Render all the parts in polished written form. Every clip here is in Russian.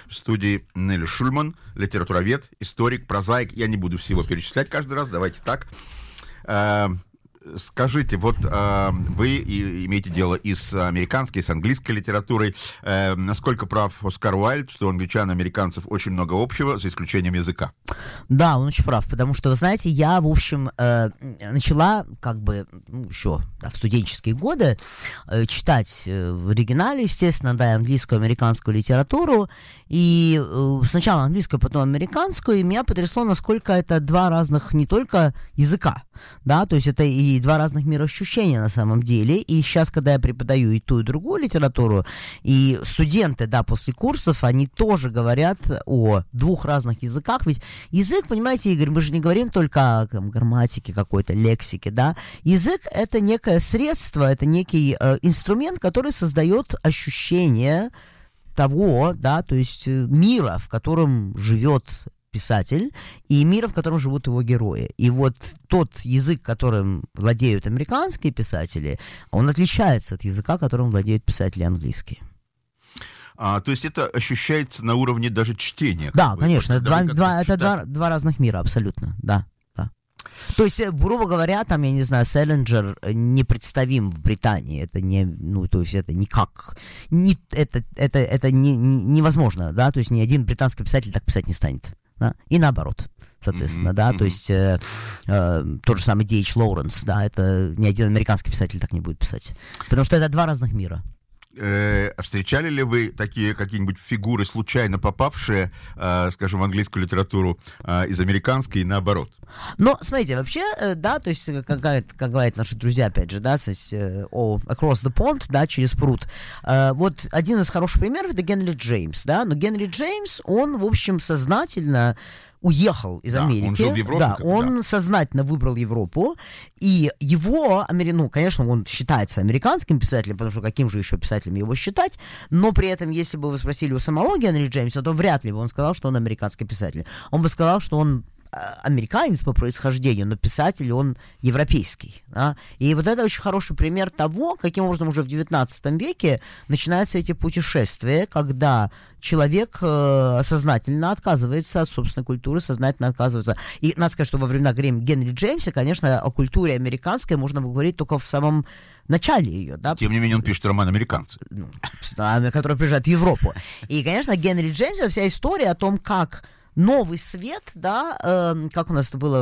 В студии Нелли Шульман, литературовед, историк, прозаик. Я не буду всего перечислять каждый раз, давайте так. Скажите, вот вы имеете дело и с американской, и с английской литературой. Насколько прав Оскар Уайльд, что у англичан и американцев очень много общего, за исключением языка? Да, он очень прав, потому что, вы знаете, я, в общем, начала, еще в студенческие годы читать в оригинале, естественно, да, и английскую, и американскую литературу, и сначала английскую, потом американскую, и меня потрясло, насколько это два разных не только языка, да, то есть это и два разных мироощущения на самом деле. И сейчас, когда я преподаю и ту, и другую литературу, и студенты, да, после курсов, они тоже говорят о двух разных языках. Ведь язык, понимаете, Игорь, мы же не говорим только о грамматике какой-то, лексике, да. Язык — это некое средство, это некий инструмент, который создает ощущение того, да, то есть мира, в котором живет писатель, и мира, в котором живут его герои. И вот тот язык, которым владеют американские писатели, он отличается от языка, которым владеют писатели английские. То есть это ощущается на уровне даже чтения? Да, конечно. Это два разных мира, абсолютно, да. То есть, грубо говоря, там, я не знаю, Селлинджер непредставим в Британии. Это не, то есть это никак, это невозможно, да, то есть ни один британский писатель так писать не станет. Да? И наоборот, соответственно, да, то есть тот же самый D.H. Лоуренс, да, это ни один американский писатель так не будет писать, потому что это два разных мира. Встречали ли вы такие какие-нибудь фигуры, случайно попавшие, скажем, в английскую литературу из американской и наоборот? Но, смотрите, вообще, да, то есть, как говорят наши друзья, опять же, да, across the pond, да, через пруд. Вот один из хороших примеров — это Генри Джеймс, да, но Генри Джеймс, он, в общем, сознательно уехал из Америки. Он жил в Европе. Да, он сознательно выбрал Европу, и его, конечно, он считается американским писателем, потому что каким же еще писателем его считать, но при этом, если бы вы спросили у самого Генри Джеймса, то вряд ли бы он сказал, что он американский писатель. Он бы сказал, что он американец по происхождению, но писатель он европейский. Да? И вот это очень хороший пример того, каким образом уже в XIX веке начинаются эти путешествия, когда человек сознательно отказывается от собственной культуры, сознательно отказывается. И надо сказать, что во времена Генри Джеймса, конечно, о культуре американской можно говорить только в самом начале ее. Да? Тем не менее, он пишет роман «Американцы», который приезжает в Европу. И, конечно, Генри Джеймса, вся история о том, как новый свет, да, как у нас это было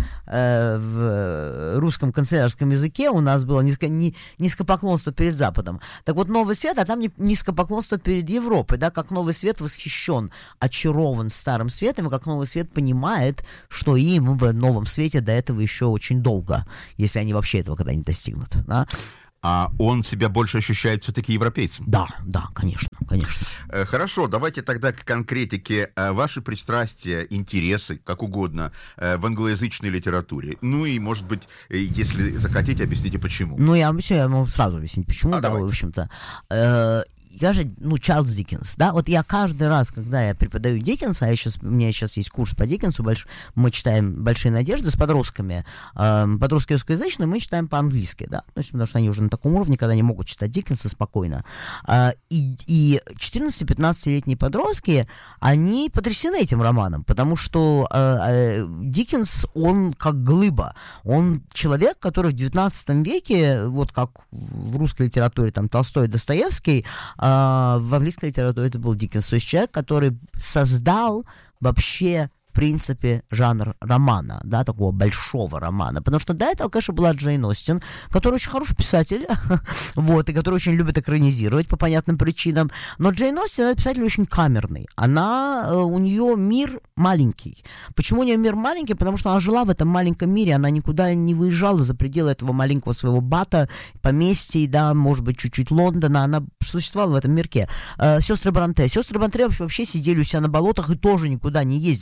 в русском канцелярском языке, у нас было низкопоклонство перед Западом. Так вот, новый свет, а там низкопоклонство перед Европой, да, как новый свет восхищен, очарован старым светом, и как новый свет понимает, что им в новом свете до этого еще очень долго, если они вообще этого когда-нибудь достигнут, да. А он себя больше ощущает все-таки европейцем? Да, конечно. Хорошо, давайте тогда к конкретике. Ваши пристрастия, интересы, как угодно, в англоязычной литературе. Ну и, может быть, если захотите, объясните, почему. Я могу сразу объяснить, почему, да, давайте. В общем-то. Я же, Чарльз Диккенс, да, вот я каждый раз, когда я преподаю Диккенса, у меня сейчас есть курс по Диккенсу, мы читаем «Большие надежды» с подростками, подростки русскоязычные мы читаем по-английски, да, потому что они уже на таком уровне, когда они могут читать Диккенса спокойно, и 14-15-летние подростки, они потрясены этим романом, потому что Диккенс, он как глыба, он человек, который в 19 веке, вот как в русской литературе, там, Толстой, Достоевский, в английской литературе это был Диккенс, то есть человек, который создал вообще в принципе, жанр романа, да, такого большого романа, потому что до этого, конечно, была Джейн Остин, который очень хороший писатель, вот, и который очень любит экранизировать по понятным причинам, но Джейн Остин — это писатель очень камерный, у нее мир маленький. Почему у нее мир маленький? Потому что она жила в этом маленьком мире, она никуда не выезжала за пределы этого маленького своего бата, поместья, да, может быть, чуть-чуть Лондона, она существовала в этом мирке. Сестры Бронте вообще сидели у себя на болотах и тоже никуда не ездили.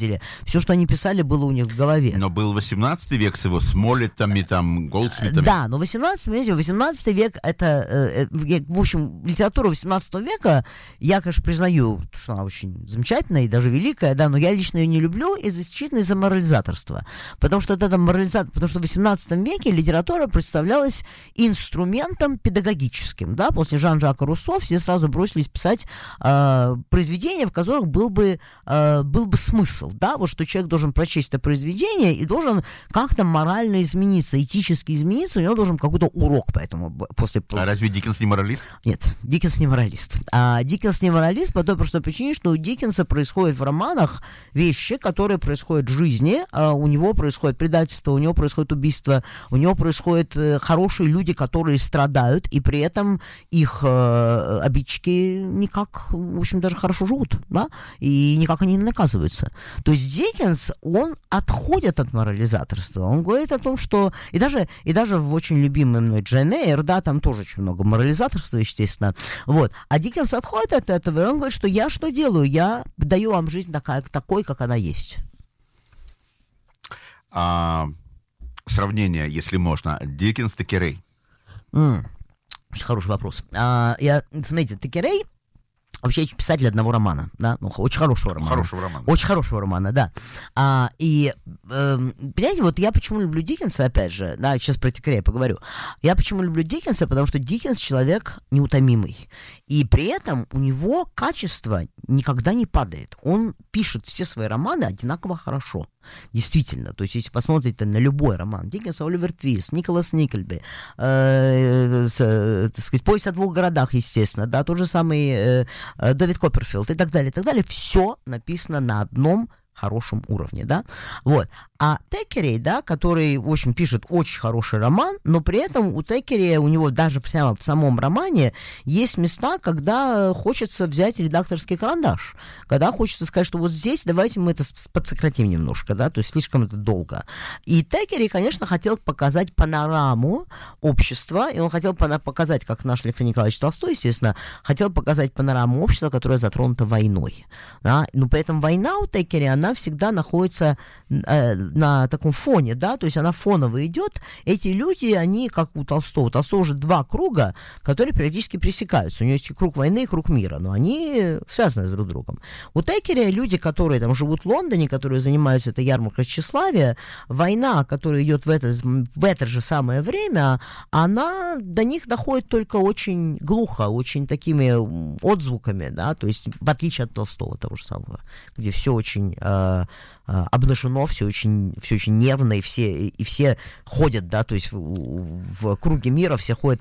Все, что они писали, было у них в голове. Но был 18 век с его Смоллетами, там, Голдсмитами. Да, но 18 век это, в общем, литература 18 века, я, конечно, признаю, что она очень замечательная и даже великая, да, но я лично ее не люблю исключительно из-за морализаторства. Потому что потому что в 18 веке литература представлялась инструментом педагогическим, да, после Жан-Жака Руссо все сразу бросились писать произведения, в которых был бы смысл, да, вот что человек должен прочесть это произведение и должен как-то морально измениться, этически измениться, у него должен какой-то урок поэтому после... А разве Диккенс не моралист? Нет, Диккенс не моралист. Диккенс не моралист по той простой причине, что у Диккенса происходят в романах вещи, которые происходят в жизни, у него происходит предательство, у него происходит убийство, у него происходят хорошие люди, которые страдают, и при этом их обидчики никак, в общем, даже хорошо живут, да, и никак они не наказываются. То есть Диккенс, он отходит от морализаторства, он говорит о том, что... И даже в очень любимой мной Джейн Эйр, да, там тоже очень много морализаторства, естественно, вот. А Диккенс отходит от этого, и он говорит, что я что делаю? Я даю вам жизнь такой, как она есть. Сравнение, если можно. Диккенс, Текерей. Очень хороший вопрос. Смотрите, Текерей вообще писатель одного романа, да, очень хорошего романа. Очень хорошего романа, да. Понимаете, вот я почему люблю Диккенса, опять же, да, сейчас про Текерея поговорю. Я почему люблю Диккенса, потому что Диккенс человек неутомимый. И при этом у него качество никогда не падает. Он пишет все свои романы одинаково хорошо. Действительно. То есть, если посмотрите на любой роман Диккенса, Оливер Твист, Николас Никльби, так сказать, «Повесть о двух городах», естественно, да, тот же самый Дэвид Копперфилд и так далее, все написано на одном хорошем уровне, да, вот. А Текерей, да, который, в общем, пишет очень хороший роман, но при этом у Текерея, у него даже прямо в самом романе есть места, когда хочется взять редакторский карандаш, когда хочется сказать, что вот здесь давайте мы это подсократим немножко, да, то есть слишком это долго. И Текерей, конечно, хотел показать панораму общества, и он хотел показать, как наш Лев Николаевич Толстой, естественно, хотел показать панораму общества, которое затронуто войной, да, но при этом война у Текерия, она всегда находится на таком фоне, да, то есть она фоново идет. Эти люди, они как у Толстого. У Толстого уже два круга, которые периодически пересекаются. У него есть круг войны и круг мира, но они связаны друг с другом. У Текерия люди, которые там живут в Лондоне, которые занимаются этой ярмаркой тщеславия, война, которая идет в это же самое время, она до них доходит только очень глухо, очень такими отзвуками, да, то есть в отличие от Толстого того же самого, где все очень обнажено, все очень нервно, и все ходят, да, то есть в круге мира все ходят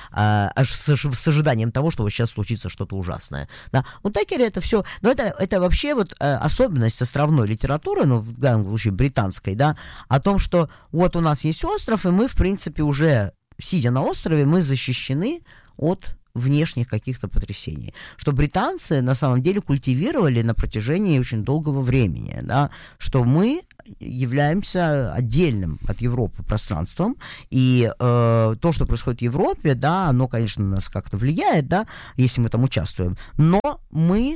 аж с ожиданием того, что вот сейчас случится что-то ужасное. Да. У Текерия это все, но это вообще вот особенность островной литературы, ну, в данном случае британской, да, о том, что вот у нас есть остров, и мы, в принципе, уже, сидя на острове, мы защищены от внешних каких-то потрясений, что британцы на самом деле культивировали на протяжении очень долгого времени, да, что мы являемся отдельным от Европы пространством, и то, что происходит в Европе, да, оно, конечно, на нас как-то влияет, да, если мы там участвуем, но мы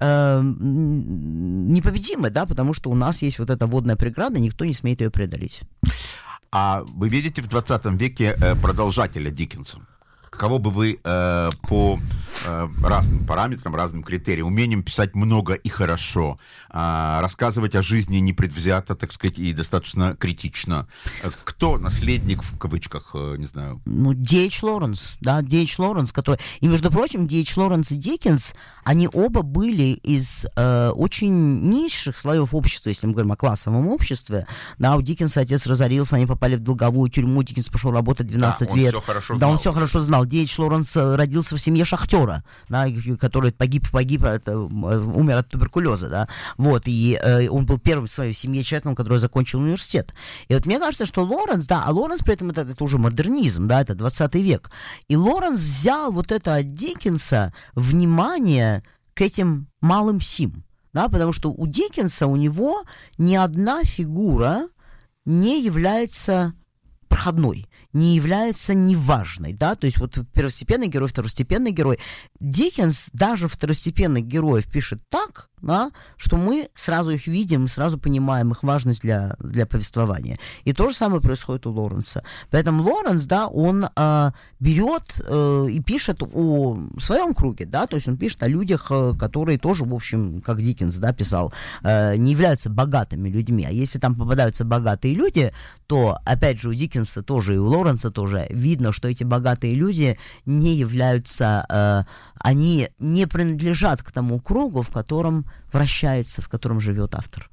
непобедимы, да, потому что у нас есть вот эта водная преграда, никто не смеет ее преодолеть. А вы видите в 20 веке продолжателя Диккенса? Кого бы вы по разным параметрам, разным критериям, умением писать много и хорошо, рассказывать о жизни непредвзято, так сказать, и достаточно критично. Кто наследник, в кавычках, не знаю? Ну, Д.H. Лоуренс, да, Д.H. Лоуренс, который... И, между прочим, Д.H. Лоуренс и Диккенс, они оба были из очень низших слоев общества, если мы говорим о классовом обществе. Да, у Диккенса отец разорился, они попали в долговую тюрьму, Диккенс пошел работать 12 лет. Он все хорошо знал. Д.H. Лоуренс родился в семье шахтера, да, который погиб, умер от туберкулеза, да, вот, и он был первым в своей семье человеком, который закончил университет. И вот мне кажется, что Лоуренс, да, а Лоуренс при этом это уже модернизм, да, это 20 век, и Лоуренс взял вот это от Диккенса внимание к этим малым сим, да, потому что у Диккенса, у него ни одна фигура не является проходной. не является неважной, да, то есть вот первостепенный герой, второстепенный герой. Диккенс даже второстепенных героев пишет так, да, что мы сразу их видим, сразу понимаем их важность для повествования. И то же самое происходит у Лоуренса. Поэтому Лоуренс, да, он берет и пишет о своем круге, да, то есть он пишет о людях, которые тоже, в общем, как Диккенс, да, писал, не являются богатыми людьми. А если там попадаются богатые люди, то, опять же, у Диккенса тоже и у Лоуренса тоже видно, что эти богатые люди не являются, они не принадлежат к тому кругу, в котором вращается, в котором живет автор.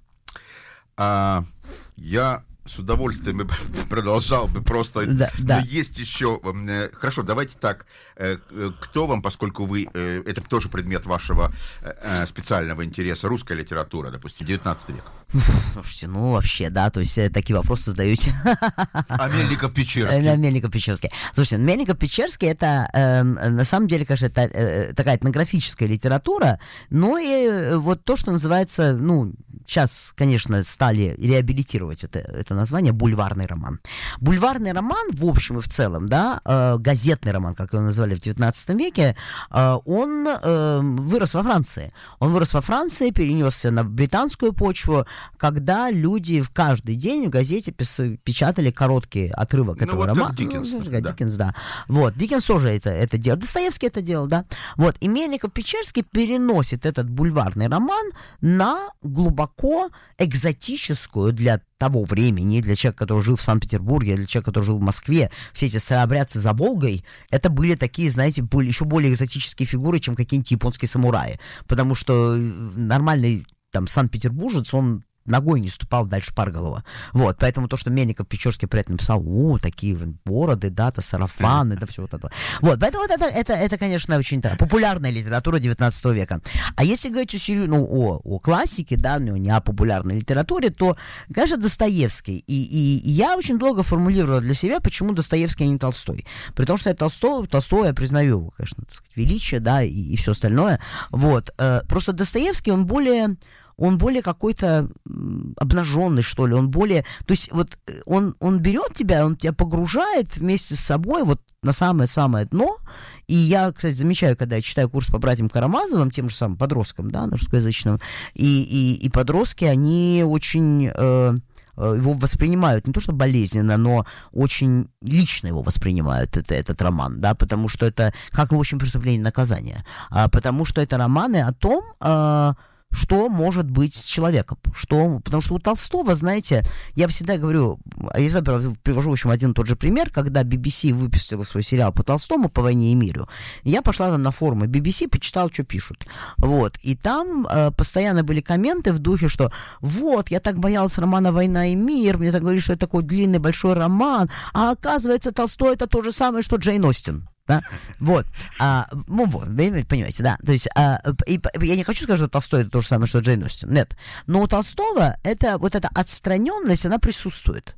Я с удовольствием продолжал бы просто, но есть еще... Хорошо, давайте так. Кто вам, поскольку вы... Это тоже предмет вашего специального интереса, русская литература, допустим, 19 век. Слушайте, ну вообще, да, то есть такие вопросы задаете. А Мельников-Печерский? Мельников-Печерский. Слушайте, Мельников-Печерский это, на самом деле, конечно, это такая этнографическая литература, но и вот то, что называется, ну, сейчас, конечно, стали реабилитировать это название, бульварный роман. Бульварный роман, в общем и в целом, да, газетный роман, как его называли в 19 веке, он вырос во Франции. Он вырос во Франции, перенесся на британскую почву, когда люди в каждый день в газете печатали короткий отрывок этого романа. Диккенс, да. Вот, Диккенс тоже это делал. Достоевский это делал, да. Вот, и Мельников-Печерский переносит этот бульварный роман на глубоко экзотическую для того времени, для человека, который жил в Санкт-Петербурге, для человека, который жил в Москве, все эти старообрядцы за Волгой, это были такие, знаете, еще более экзотические фигуры, чем какие-нибудь японские самураи. Потому что нормальный там санкт-петербуржец, он ногой не ступал дальше Парголова. Вот, поэтому то, что Мельников-Печерский при этом написал, такие бороды, да-то, сарафаны, да, все вот это. Вот, поэтому вот это, конечно, очень популярная литература 19 века. А если говорить о классике, да, не о популярной литературе, то, конечно, Достоевский. И я очень долго формулировал для себя, почему Достоевский, а не Толстой. При том, что я Толстого я признаю, конечно, так сказать, величие, да, и все остальное. Вот. Просто Достоевский, он более какой-то обнаженный, что ли, он более... То есть вот он берет тебя, он тебя погружает вместе с собой вот на самое-самое дно. И я, кстати, замечаю, когда я читаю курс по братьям Карамазовым, тем же самым подросткам, да, на русскоязычном, и подростки, они очень... его воспринимают не то что болезненно, но очень лично его воспринимают этот роман, да, потому что это как, в общем, преступление и наказание. Потому что это романы о том, что может быть с человеком. Потому что у Толстого, знаете, я всегда говорю, я всегда привожу, в общем, один и тот же пример, когда BBC выпустила свой сериал по Толстому, по «Войне и миру», я пошла там на форумы BBC, почитала, что пишут. Вот. И там постоянно были комменты в духе, что вот, я так боялся романа «Война и мир», мне так говорили, что это такой длинный большой роман, а оказывается, Толстой это то же самое, что Джейн Остин. Да? Вот. Понимаете, да. То есть, я не хочу сказать, что Толстой это то же самое, что Джейн Остин. Нет. Но у Толстого вот эта отстраненность, она присутствует.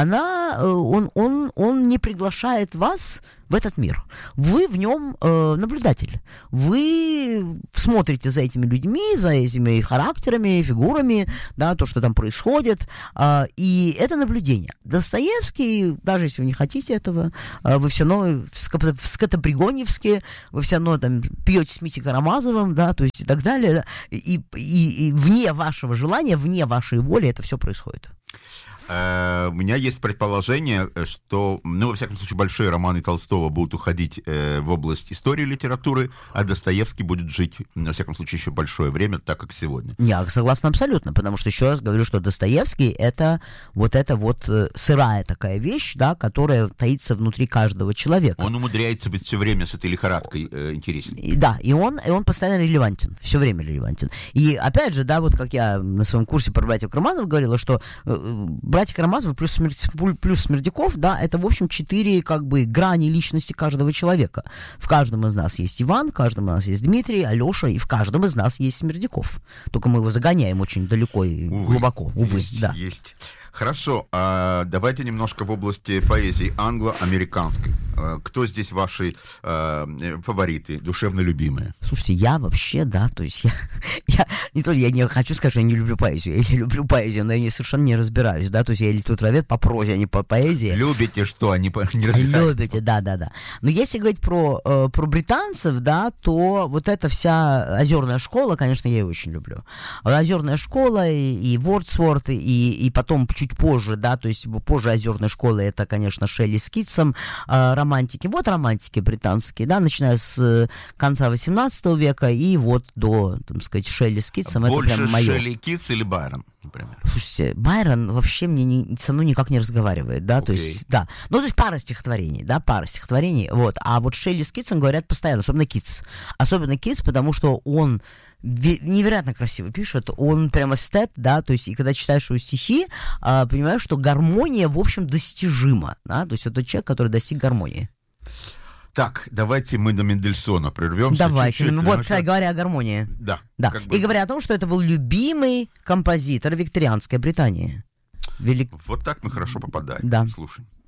Он не приглашает вас в этот мир. Вы в нем наблюдатель. Вы смотрите за этими людьми, за этими характерами, фигурами, да, то, что там происходит. И это наблюдение. Достоевский, даже если вы не хотите этого, вы все равно в скотопригоньевске, вы все равно там пьете с Митей Карамазовым, да, то есть и так далее. Да, и вне вашего желания, вне вашей воли это все происходит. У меня есть предположение, что, во всяком случае, большие романы Толстого будут уходить в область истории литературы, а Достоевский будет жить, во всяком случае, еще большое время, так как сегодня. Я согласна абсолютно, потому что, еще раз говорю, что Достоевский это вот сырая такая вещь, да, которая таится внутри каждого человека. Он умудряется быть все время с этой лихорадкой интересен. Да, и он постоянно релевантен, все время релевантен. И опять же, да, вот как я на своем курсе про братьев Карамазовых говорила, что братья Карамазовы плюс Смердяков, да, это, в общем, 4 как бы грани личности каждого человека. В каждом из нас есть Иван, в каждом из нас есть Дмитрий, Алеша, и в каждом из нас есть Смердяков. Только мы его загоняем очень далеко и глубоко, увы. Есть, да. Есть. Хорошо, давайте немножко в области поэзии англо-американской. Кто здесь ваши фавориты, душевно любимые? Слушайте, я вообще, да, то есть я не хочу сказать, что я не люблю поэзию. Я люблю поэзию, но я совершенно не разбираюсь, да, то есть я литературовед по прозе, а не по поэзии. Любите что, не разбираетесь? Любите, да. Но если говорить про британцев, да, то вот эта вся озерная школа, конечно, я ее очень люблю. Озерная школа и Вордсворт, и потом чуть позже, да, то есть позже озерной школы это, конечно, Шелли с Китсом, романтики. Вот романтики британские, да, начиная с конца 18 века и вот до, так сказать, Шелли с Китсом. Больше это прям мое. Шелли Китс или Байрон, например? Слушайте, Байрон вообще со мной никак не разговаривает, да, то есть, да. Ну, то есть пара стихотворений, вот. А вот Шелли с Китсом говорят постоянно, особенно Китс, потому что он невероятно красиво пишет, он прям эстет, да, то есть, и когда читаешь его стихи, понимаешь, что гармония, в общем, достижима, да, то есть, это человек, который достиг гармонии. Так, давайте мы до Мендельсона прервемся. Давайте. Чуть-чуть, вот, кстати, говоря о гармонии. Да. И говоря о том, что это был любимый композитор викторианской Британии. Вот так мы хорошо попадаем. Да. Слушай.